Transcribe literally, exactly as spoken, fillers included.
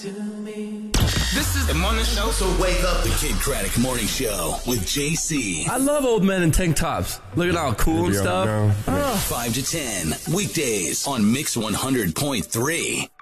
This is the morning show. So wake up, the Kid Craddock Morning Show with J C. I love old men in tank tops. Looking all cool and stuff. five to ten, weekdays on Mix one hundred point three.